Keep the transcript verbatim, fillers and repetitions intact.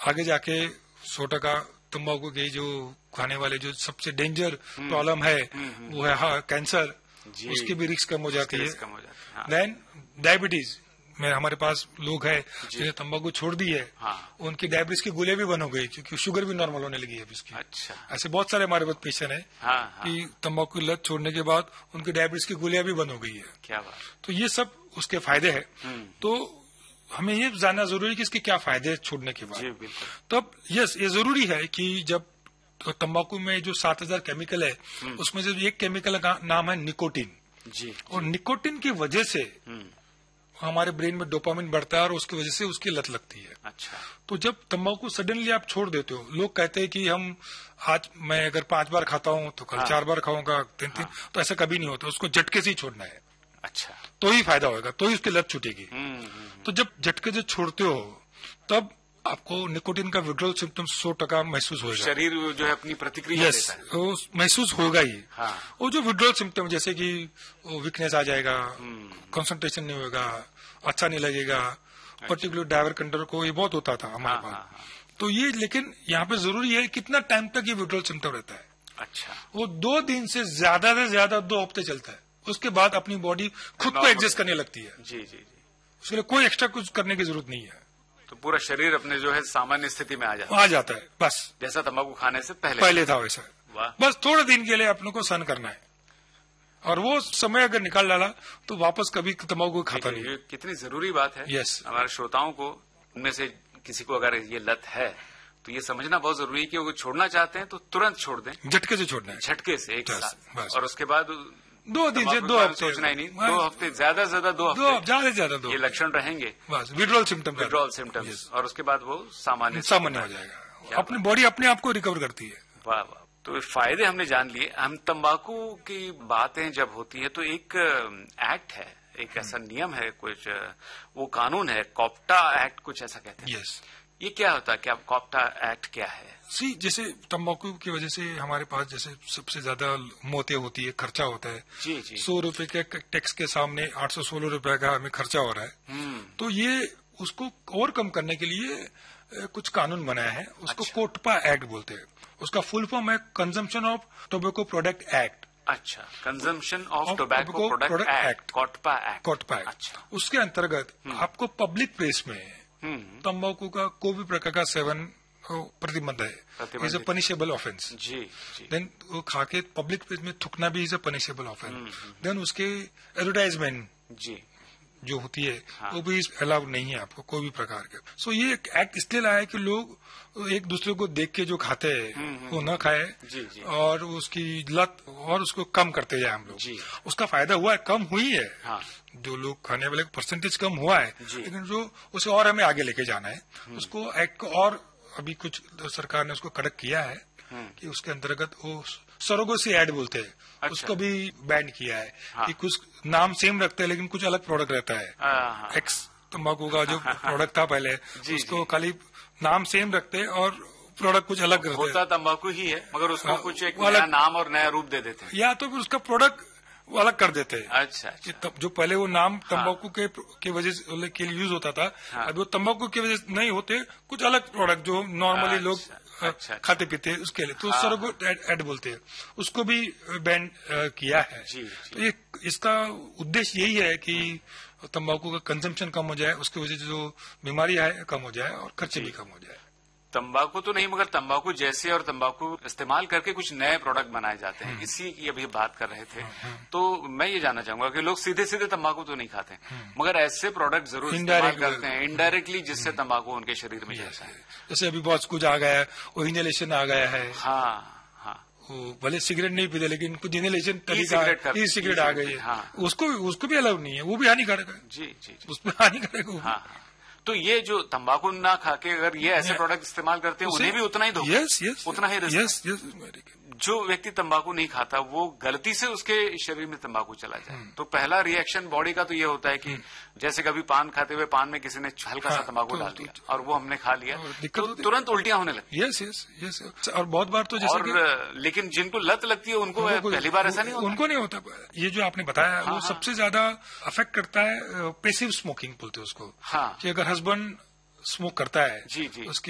आगे जाके सौ टका तंबाकू के जो खाने वाले जो सबसे डेंजर प्रॉब्लम है वो है हाँ, कैंसर, उसकी भी रिस्क कम हो जाती है। देन डायबिटीज में हमारे पास लोग हैं जिन्हें तंबाकू छोड़ दी है, हाँ। उनकी डायबिटीज की गोलियां भी बंद हो गई क्योंकि शुगर भी नॉर्मल होने लगी है इसकी। अच्छा। ऐसे बहुत सारे हमारे पास पेशेंट है हाँ, हाँ। कि तंबाकू की लत छोड़ने के बाद उनकी डायबिटीज की गोलियां भी बंद हो गई है। क्या बात। तो ये सब उसके फायदे हैं। तो हमें ये जानना जरूरी है कि इसके क्या फायदे हैं छोड़ने के बाद। तब यस ये जरूरी है कि जब तो तंबाकू में जो सात हजार केमिकल है उसमें से एक केमिकल का नाम है निकोटीन जी। और निकोटीन की वजह से हमारे ब्रेन में डोपामिन बढ़ता है और उसकी वजह से उसकी लत लगती है। अच्छा। तो जब तंबाकू सडनली आप छोड़ देते हो, लोग कहते हैं कि हम आज मैं अगर पांच बार खाता हूं तो कल हाँ। चार बार खाऊंगा तीन तीन हाँ। तो ऐसा कभी नहीं होता, उसको झटके से ही छोड़ना है। अच्छा। तो ही फायदा होगा, तो ही उसकी लत छूटेगी। तो जब झटके से छोड़ते हो तब आपको निकोटीन का विड्रॉल सिम्टम सौ टका महसूस होगा। शरीर जो है अपनी प्रतिक्रिया yes, देता है। वो महसूस होगा ही। हाँ। वो जो विड्रॉल सिम्टम जैसे कि वीकनेस आ जाएगा, कंसंट्रेशन नहीं होगा, अच्छा नहीं लगेगा। अच्छा। पर्टिकुलर डाइवर कंट्रोल को ये बहुत होता था हमारे पास। हाँ, हाँ, हाँ। तो ये लेकिन यहाँ पे जरूरी है कितना टाइम तक ये विड्रॉल सिम्टम रहता है। अच्छा। वो दो दिन से ज्यादा से ज्यादा दो हफ्ते चलता है, उसके बाद अपनी बॉडी खुद को एडजस्ट करने लगती है। जी जी जी। उसके लिए कोई एक्स्ट्रा कुछ करने की जरूरत नहीं है। तो पूरा शरीर अपने जो है सामान्य स्थिति में आ जाता है। आ जाता है बस, जैसा तंबाकू खाने से पहले पहले था वैसा। बस थोड़े दिन के लिए अपने को सहन करना है और वो समय अगर निकाल डाला तो वापस कभी तंबाकू खाता नहीं। कितनी जरूरी बात है। यस। हमारे श्रोताओं को उनमें से किसी को अगर ये लत है तो ये समझना बहुत जरूरी है कि वो छोड़ना चाहते हैं तो तुरंत छोड़ दें, झटके से छोड़ना है, झटके से एक साथ। और उसके बाद दो दिन से दो हफ्ते सोचना ही नहीं, दो हफ्ते ज्यादा से ज्यादा दो हफ्ते ज्यादा से ज्यादा दो ये लक्षण रहेंगे बस विड्रॉल सिम्टम विड्रॉल सिम्टम्स और उसके बाद वो सामान्य सामान्य हो जाएगा, अपनी बॉडी अपने आप को रिकवर करती है। वाह वाह। तो फायदे हमने जान लिए। हम तंबाकू की बातें जब होती है तो एक एक्ट है, एक ऐसा नियम है, कुछ वो कानून है, कॉप्टा एक्ट कुछ ऐसा कहते हैं। यस। ये क्या होता है, क्या कॉप्टा एक्ट क्या है? सी जैसे तंबाकू की वजह से हमारे पास जैसे सबसे ज्यादा मौतें होती है, खर्चा होता है। जी जी। सौ रुपए के टैक्स के सामने आठ सौ सोलह रुपए का हमें खर्चा हो रहा है। तो ये उसको और कम करने के लिए कुछ कानून बनाया है, उसको अच्छा। कोटपा एक्ट बोलते हैं। उसका फुल फॉर्म है consumption of tobacco product act. अच्छा, consumption of tobacco product act, COTPA act. COTPA act. अच्छा। उसके अंतर्गत आपको पब्लिक प्लेस में तंबाकू का कोई भी प्रकार का सेवन प्रतिबंध है, is a punishable offence. Ji ji. Then वो खा के पब्लिक प्लेस में थूकना भी is a punishable offence. Then उसके एडवर्टाइजमेंट जी जो होती है हाँ। वो भी अलाउड नहीं है आपको कोई भी प्रकार के। सो so, ये एक एक्ट इसलिए लाया है कि लोग एक दूसरे को देख के जो खाते हैं वो न खाए जी, जी। और उसकी लत और उसको कम करते जाए हम लोग। उसका फायदा हुआ है, कम हुई है। हाँ। जो लोग खाने वाले परसेंटेज कम हुआ है, लेकिन जो उसे और हमें आगे लेके जाना है, उसको एक्ट को और अभी कुछ सरकार ने उसको कड़क किया है कि उसके अंतर्गत वो सरोगेसी ऐड बोलते हैं। अच्छा। उसको भी बैन किया है। हाँ। कि कुछ नाम सेम रखते हैं लेकिन कुछ अलग प्रोडक्ट रहता है। हाँ। एक्स तंबाकू का जो प्रोडक्ट था पहले जी, उसको जी। खाली नाम सेम रखते हैं और प्रोडक्ट कुछ अलग रहते हैं। होता तंबाकू ही है मगर उसको हाँ, कुछ एक नया नाम और नया रूप दे देते हैं, या तो फिर उसका प्रोडक्ट वो अलग कर देते हैं। अच्छा, अच्छा। जो पहले वो नाम तंबाकू हाँ। के की वजह के लिए यूज होता था, हाँ। अभी वो तंबाकू की वजह से नहीं होते, कुछ अलग प्रोडक्ट जो नॉर्मली लोग अच्छा, अच्छा, खाते पीते हैं उसके लिए, तो हाँ। सरोगेट एड बोलते हैं, उसको भी बैन किया है। जी, जी। तो ये इसका उद्देश्य यही है कि तंबाकू का कंजम्पशन कम हो जाए, उसकी वजह से जो बीमारी है कम हो जाए और खर्चे भी कम हो जाए। तंबाकू तो नहीं मगर तंबाकू जैसे और तंबाकू इस्तेमाल करके कुछ नए प्रोडक्ट बनाए जाते हैं, इसी की अभी बात कर रहे थे। तो मैं ये जानना चाहूंगा कि लोग सीधे सीधे तंबाकू तो नहीं खाते मगर ऐसे प्रोडक्ट जरूर इस्तेमाल करते हैं इनडायरेक्टली जिससे तंबाकू उनके शरीर में जाता है। जैसे अभी बहुत कुछ आ गया है, वो इनहेलेशन आ गया है। हाँ हाँ। वो भले सिगरेट नहीं पीते लेकिन कुछ इनहेलेशन तरीका ई सिगरेट आ गई है, उसको उसको भी अलाउ नहीं है, वो भी हानिकारक है। जी जी, उसमें हानिकारक है। तो ये जो तंबाकू ना खा के अगर ये ऐसे प्रोडक्ट इस्तेमाल करते हैं उन्हें भी उतना ही दो। यस यस उतना ही रिस्क। Yes yes. जो व्यक्ति तंबाकू नहीं खाता वो गलती से उसके शरीर में तंबाकू चला जाए तो पहला रिएक्शन बॉडी का तो ये होता है कि जैसे कभी पान खाते हुए पान में किसी ने हल्का सा तंबाकू डाल दिया और वो हमने खा लिया तो तुरंत उल्टियां होने लगती। Yes yes yes. और बहुत बार तो जैसे और लेकिन जिनको लत लगती है उनको पहली बार ऐसा नहीं होता, उनको नहीं होता। ये जो आपने बताया वो सबसे ज्यादा अफेक्ट करता है पेसिव स्मोकिंग बोलते हैं उसको। हाँ। कि अगर हस्बैंड स्मोक करता है जी जी,